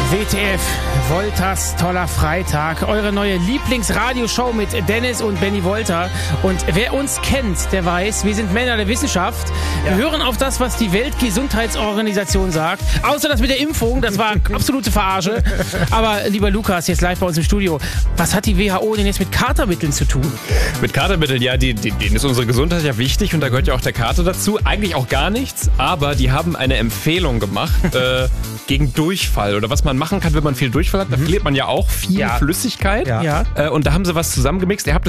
WTF, Wolters toller Freitag, eure neue Lieblingsradioshow mit Dennis und Benny Wolter. Und wer uns kennt, der weiß, wir sind Männer der Wissenschaft. Wir hören auf das, was die Weltgesundheitsorganisation sagt. Außer das mit der Impfung, das war absolute Verarsche. Aber lieber Lukas, jetzt live bei uns im Studio, was hat die WHO denn jetzt mit Katermitteln zu tun? Mit Katermitteln, ja, denen ist unsere Gesundheit ja wichtig und da gehört ja auch der Kater dazu. Eigentlich auch gar nichts, aber die haben eine Empfehlung gemacht gegen Durchfall oder was man machen kann, wenn man viel Durchfall hat. Da verliert man ja auch viel Flüssigkeit. Ja. Und da haben sie was zusammengemixt. Ihr habt